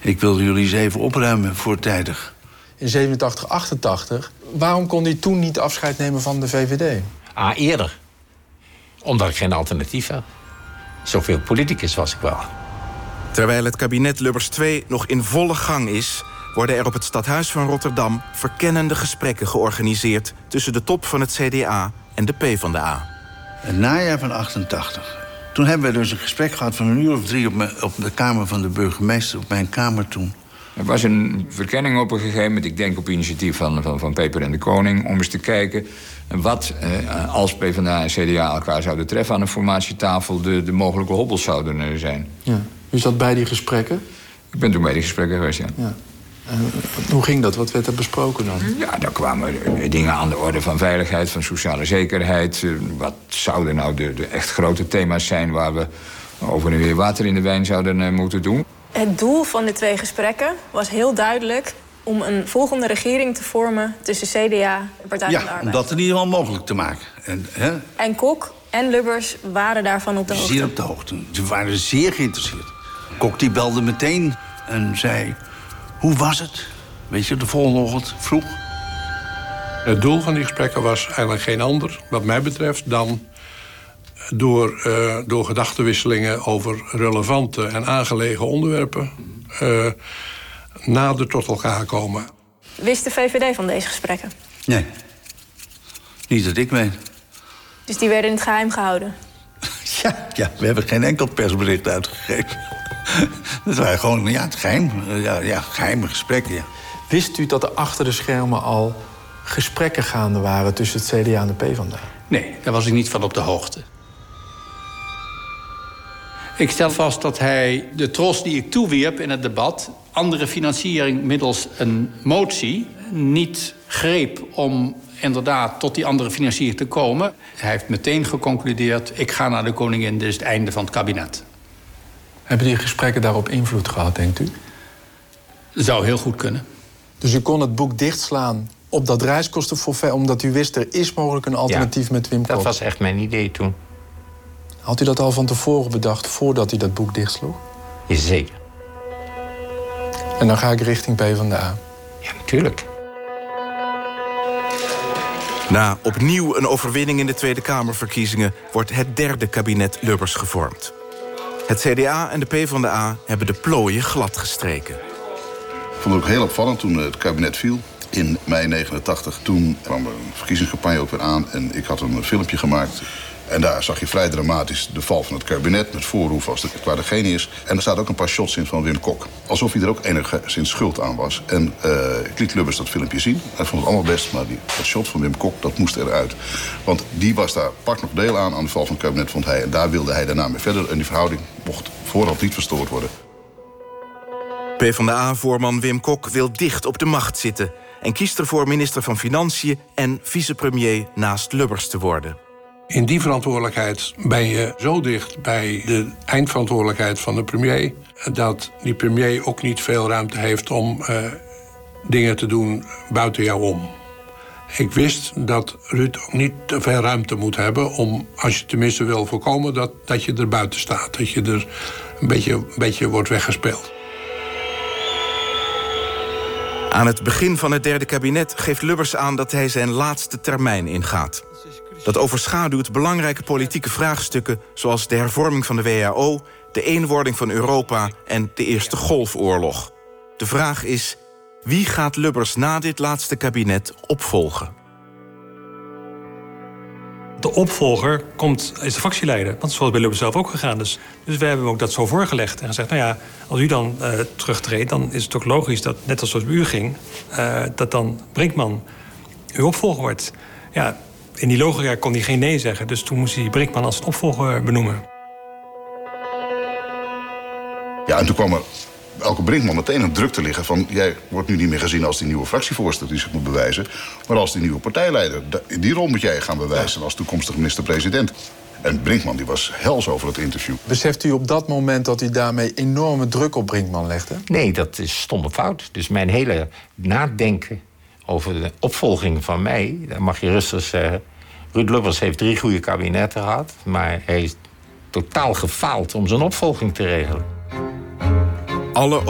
Ik wilde jullie eens even opruimen voortijdig. In 87, 88, waarom kon hij toen niet afscheid nemen van de VVD? Eerder. Omdat ik geen alternatief had. Zoveel politicus was ik wel. Terwijl het kabinet Lubbers II nog in volle gang is, worden er op het stadhuis van Rotterdam verkennende gesprekken georganiseerd tussen de top van het CDA en de PvdA. Het najaar van 88. Toen hebben we dus een gesprek gehad van 1 uur of 3 op de kamer van de burgemeester, op mijn kamer toen. Er was een verkenning op een gegeven moment, ik denk op initiatief van Peper en de Koning, om eens te kijken wat, als PvdA en CDA elkaar zouden treffen aan een formatietafel, de mogelijke hobbels zouden zijn. Ja. U zat bij die gesprekken? Ik ben toen bij die gesprekken geweest, ja. Hoe ging dat? Wat werd er besproken dan? Ja, daar kwamen dingen aan de orde van veiligheid, van sociale zekerheid. Wat zouden nou de echt grote thema's zijn waar we over en weer water in de wijn zouden moeten doen? Het doel van de 2 gesprekken was heel duidelijk om een volgende regering te vormen tussen CDA en Partij van de Arbeid. Ja, om dat in ieder geval mogelijk te maken. En Kok en Lubbers waren daarvan op de hoogte. Zeer op de hoogte. Ze waren zeer geïnteresseerd. Kok die belde meteen en zei, hoe was het? Weet je, de volgende ochtend vroeg. Het doel van die gesprekken was eigenlijk geen ander, wat mij betreft, dan door gedachtenwisselingen over relevante en aangelegen onderwerpen nader tot elkaar komen. Wist de VVD van deze gesprekken? Nee, niet dat ik weet. Dus die werden in het geheim gehouden? Ja, we hebben geen enkel persbericht uitgegeven. Dat waren gewoon, het geheim. Geheime gesprekken, ja. Wist u dat er achter de schermen al gesprekken gaande waren tussen het CDA en de PvdA? Nee, daar was ik niet van op de hoogte. Ik stel vast dat hij de tros die ik toewierp in het debat, andere financiering middels een motie, niet greep om inderdaad tot die andere financiering te komen. Hij heeft meteen geconcludeerd, ik ga naar de koningin, dit is het einde van het kabinet. Hebben die gesprekken daarop invloed gehad, denkt u? Zou heel goed kunnen. Dus u kon het boek dichtslaan op dat reiskostenforfait, omdat u wist, er is mogelijk een alternatief met Wim Kok? Dat was echt mijn idee toen. Had u dat al van tevoren bedacht, voordat u dat boek dichtsloeg? Jazeker. En dan ga ik richting PvdA. Ja, natuurlijk. Na opnieuw een overwinning in de Tweede Kamerverkiezingen wordt het 3e kabinet Lubbers gevormd. Het CDA en de PvdA hebben de plooien glad gestreken. Ik vond het ook heel opvallend toen het kabinet viel. In mei 89, toen kwam er een verkiezingscampagne ook weer aan en ik had een filmpje gemaakt. En daar zag je vrij dramatisch de val van het kabinet met voorhoef als het waar degene is. En er staat ook een paar shots in van Wim Kok. Alsof hij er ook enigszins schuld aan was. En ik liet Lubbers dat filmpje zien. Hij vond het allemaal best, maar dat shot van Wim Kok, dat moest eruit. Want die was daar pak nog deel aan de val van het kabinet, vond hij. En daar wilde hij daarna mee verder. En die verhouding mocht voorhand niet verstoord worden. PvdA-voorman Wim Kok wil dicht op de macht zitten en kiest ervoor minister van Financiën en vicepremier naast Lubbers te worden. In die verantwoordelijkheid ben je zo dicht bij de eindverantwoordelijkheid van de premier, dat die premier ook niet veel ruimte heeft om dingen te doen buiten jou om. Ik wist dat Ruud ook niet te veel ruimte moet hebben om, als je tenminste wil voorkomen, dat je er buiten staat. Dat je er een beetje wordt weggespeeld. Aan het begin van het 3e kabinet geeft Lubbers aan dat hij zijn laatste termijn ingaat. Dat overschaduwt belangrijke politieke vraagstukken zoals de hervorming van de WHO, de eenwording van Europa en de Eerste Golfoorlog. De vraag is, wie gaat Lubbers na dit laatste kabinet opvolgen? De opvolger is de fractieleider. Want zo is bij Lubbers zelf ook gegaan. Dus we hebben ook dat zo voorgelegd. En gezegd, als u dan terugtreedt, dan is het ook logisch dat, net als het bij u ging, dat dan Brinkman uw opvolger wordt. Ja, in die logica kon hij geen nee zeggen. Dus toen moest hij Brinkman als opvolger benoemen. Ja, en toen kwam er Elke Brinkman meteen een druk te liggen van, jij wordt nu niet meer gezien als die nieuwe fractievoorzitter die zich moet bewijzen, maar als die nieuwe partijleider. Die rol moet jij gaan bewijzen als toekomstige minister-president. En Brinkman die was hels over het interview. Beseft u op dat moment dat u daarmee enorme druk op Brinkman legde? Nee, dat is stomme fout. Dus mijn hele nadenken over de opvolging van mij, daar mag je rustig zeggen, Ruud Lubbers heeft 3 goede kabinetten gehad, maar hij is totaal gefaald om zijn opvolging te regelen. Alle